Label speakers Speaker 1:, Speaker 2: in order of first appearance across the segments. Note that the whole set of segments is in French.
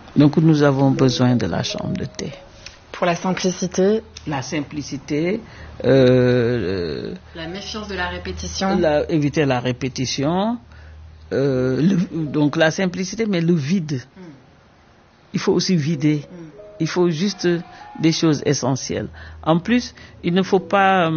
Speaker 1: Donc nous avons besoin de la chambre de thé.
Speaker 2: Pour la simplicité.
Speaker 1: La simplicité.
Speaker 2: La méfiance de la répétition.
Speaker 1: Éviter la répétition. Donc la simplicité, mais le vide. Il faut aussi vider. Il faut juste des choses essentielles. En plus, il ne faut pas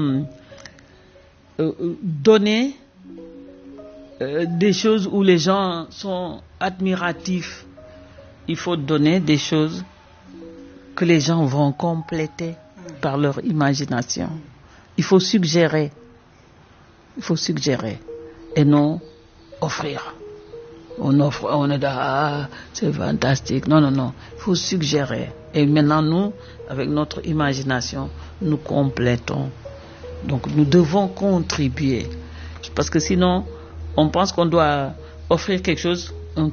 Speaker 1: donner des choses où les gens sont admiratifs. Il faut donner des choses que les gens vont compléter par leur imagination. Il faut suggérer. Il faut suggérer et non offrir. On offre, on est là, c'est fantastique. Non, non, non. Il faut suggérer. Et maintenant, nous, avec notre imagination, nous complétons. Donc, nous devons contribuer. Parce que sinon, on pense qu'on doit offrir quelque chose, un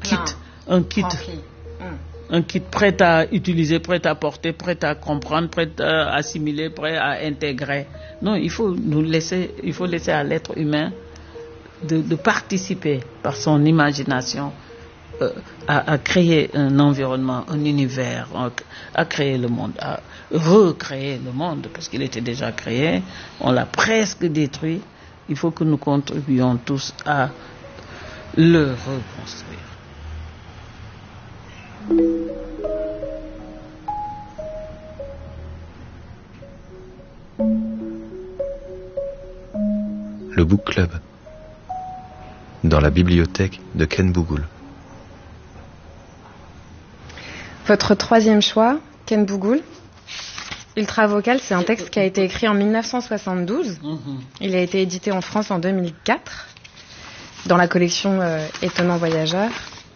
Speaker 1: kit prêt à utiliser, prêt à porter, prêt à comprendre, prêt à assimiler, prêt à intégrer. Non, il faut laisser à l'être humain de participer par son imagination à créer un environnement, un univers, à créer le monde, à recréer le monde, parce qu'il était déjà créé, on l'a presque détruit. Il faut que nous contribuions tous à le reconstruire.
Speaker 3: Le Book Club, dans la bibliothèque de Ken Bougoul.
Speaker 2: Votre troisième choix, Ken Bougoul, Ultra Vocal, c'est un texte qui a été écrit en 1972. Il a été édité en France en 2004 dans la collection Étonnant Voyageur.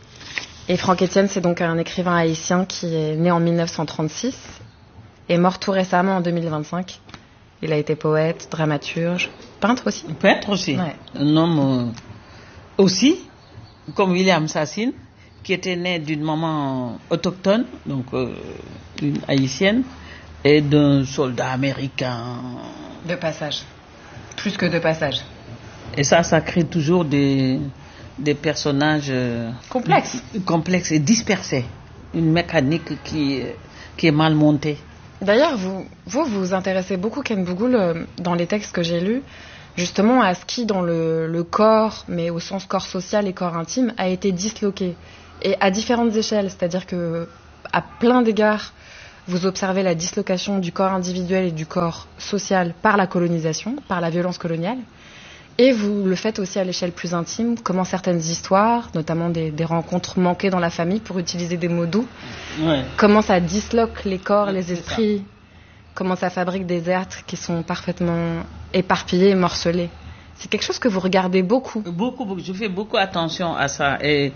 Speaker 2: Et Franck Etienne, c'est donc un écrivain haïtien qui est né en 1936 et mort tout récemment en 2025. Il a été poète, dramaturge, peintre aussi.
Speaker 1: Peintre aussi.
Speaker 2: Ouais.
Speaker 1: Un homme aussi, comme William Sassine, qui était né d'une maman autochtone, donc une haïtienne, et d'un soldat américain.
Speaker 2: De passage. Plus que de passage.
Speaker 1: Et ça crée toujours des personnages complexes et dispersés. Une mécanique qui est mal montée.
Speaker 2: D'ailleurs, vous intéressez beaucoup, Ken Bougoul, dans les textes que j'ai lus, justement à ce qui, dans le corps, mais au sens corps social et corps intime, a été disloqué. Et à différentes échelles, c'est-à-dire que à plein d'égards, vous observez la dislocation du corps individuel et du corps social par la colonisation, par la violence coloniale. Et vous le faites aussi à l'échelle plus intime, comment certaines histoires, notamment des rencontres manquées dans la famille, pour utiliser des mots doux, comment ça disloque les corps, les esprits, comment ça fabrique des êtres qui sont parfaitement éparpillés et morcelés. C'est quelque chose que vous regardez beaucoup.
Speaker 1: Beaucoup. Je fais beaucoup attention à ça. Et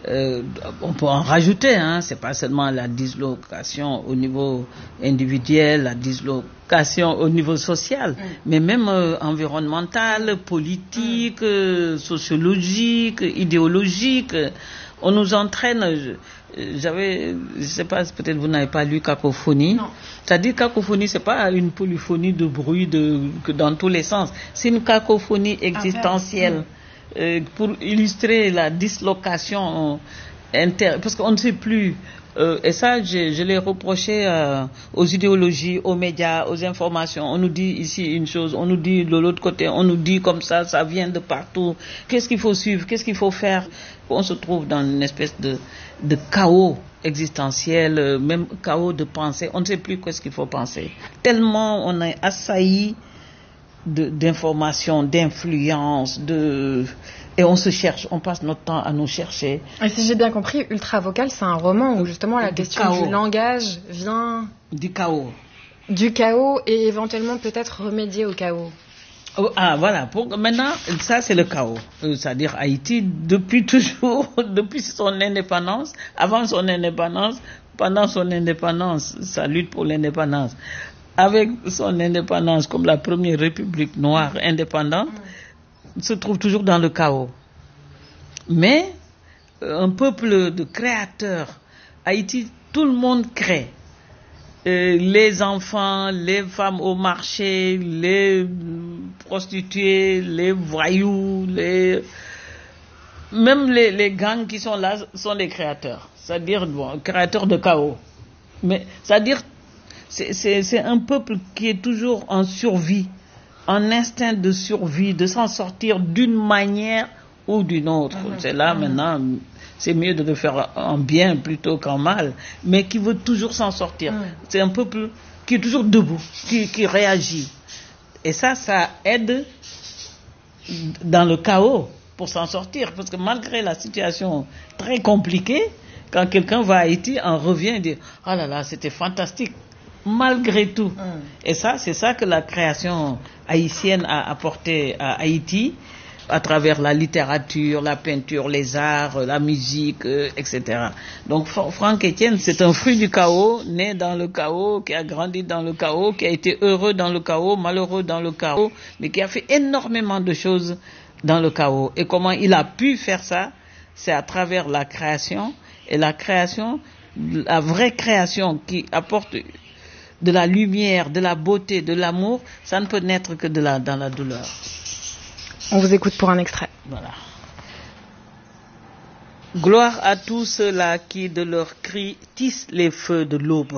Speaker 1: on peut en rajouter, c'est pas seulement la dislocation au niveau individuel, la dislocation au niveau social, mais même environnemental, politique, sociologique, idéologique. On nous entraîne. Je sais pas, peut-être vous n'avez pas lu Cacophonie.
Speaker 2: Non.
Speaker 1: C'est-à-dire Cacophonie, c'est pas une polyphonie de bruit que dans tous les sens. C'est une cacophonie existentielle. Pour illustrer la dislocation parce qu'on ne sait plus, et ça je l'ai reproché aux idéologies, aux médias, aux informations. On nous dit ici une chose, on nous dit de l'autre côté, on nous dit comme ça vient de partout. Qu'est-ce qu'il faut suivre, qu'est-ce qu'il faut faire? On se trouve dans une espèce de chaos existentiel, même chaos de pensée. On ne sait plus qu'est-ce qu'il faut penser, tellement on est assailli d'informations, d'influences, et on se cherche, on passe notre temps à nous chercher.
Speaker 2: Et si j'ai bien compris, Ultra Vocal, c'est un roman où justement la question du langage vient
Speaker 1: du chaos.
Speaker 2: Du chaos et éventuellement peut-être remédier au chaos.
Speaker 1: Voilà. Maintenant, ça c'est le chaos. C'est-à-dire Haïti, depuis toujours, depuis son indépendance, avant son indépendance, pendant son indépendance, sa lutte pour l'indépendance, avec son indépendance comme la première république noire indépendante, se trouve toujours dans le chaos. Mais un peuple de créateurs, Haïti, tout le monde crée. Les enfants, les femmes au marché, les prostituées, les voyous, même les gangs qui sont là sont des créateurs, c'est-à-dire créateurs de chaos. Mais c'est-à-dire c'est un peuple qui est toujours en survie, en instinct de survie, de s'en sortir d'une manière ou d'une autre. C'est là maintenant, c'est mieux de le faire en bien plutôt qu'en mal, mais qui veut toujours s'en sortir. C'est un peuple qui est toujours debout, qui réagit. Et ça aide dans le chaos pour s'en sortir. Parce que malgré la situation très compliquée, quand quelqu'un va à Haïti, on revient et dit « Oh là là, c'était fantastique ». Malgré tout. Et ça, c'est ça que la création haïtienne a apporté à Haïti, à travers la littérature, la peinture, les arts, la musique, etc. Donc Franck Etienne, c'est un fruit du chaos, né dans le chaos, qui a grandi dans le chaos, qui a été heureux dans le chaos, malheureux dans le chaos, mais qui a fait énormément de choses dans le chaos. Et comment il a pu faire ça? C'est à travers la création, et la création, la vraie création qui apporte de la lumière, de la beauté, de l'amour, ça ne peut naître que dans la douleur.
Speaker 2: On vous écoute pour un extrait.
Speaker 1: Voilà. Gloire à tous ceux-là qui, de leurs cris, tissent les feux de l'aube.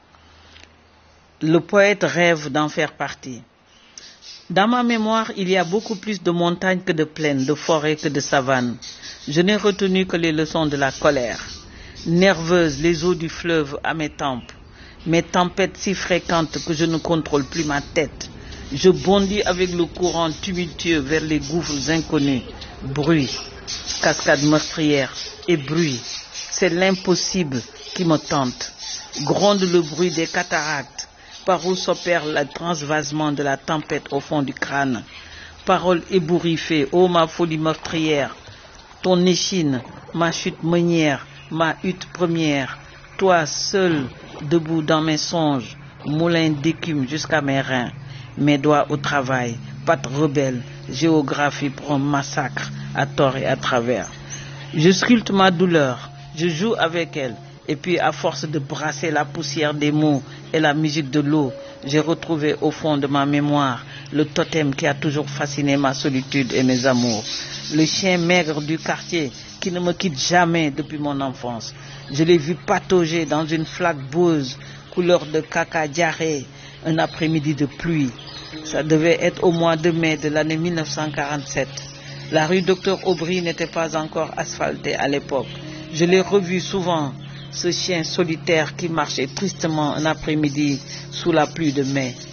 Speaker 1: Le poète rêve d'en faire partie. Dans ma mémoire, il y a beaucoup plus de montagnes que de plaines, de forêts que de savanes. Je n'ai retenu que les leçons de la colère. Nerveuses, les eaux du fleuve à mes tempes. Mes tempêtes si fréquentes que je ne contrôle plus ma tête. Je bondis avec le courant tumultueux vers les gouffres inconnus. Bruit, cascade meurtrière et bruit. C'est l'impossible qui me tente. Gronde le bruit des cataractes, par où s'opère le transvasement de la tempête au fond du crâne. Parole ébouriffée, ô ma folie meurtrière, ton échine, ma chute meunière, ma hutte première, toi seul, debout dans mes songes, moulin d'écume jusqu'à mes reins. Mes doigts au travail, pattes rebelles, géographie pour un massacre à tort et à travers. Je sculpte ma douleur, je joue avec elle, et puis à force de brasser la poussière des mots et la musique de l'eau, j'ai retrouvé au fond de ma mémoire le totem qui a toujours fasciné ma solitude et mes amours. Le chien maigre du quartier qui ne me quitte jamais depuis mon enfance. Je l'ai vu patauger dans une flaque boueuse, couleur de caca diarrhée, un après-midi de pluie. Ça devait être au mois de mai de l'année 1947. La rue Docteur Aubry n'était pas encore asphaltée à l'époque. Je l'ai revu souvent, ce chien solitaire qui marchait tristement un après-midi sous la pluie de mai.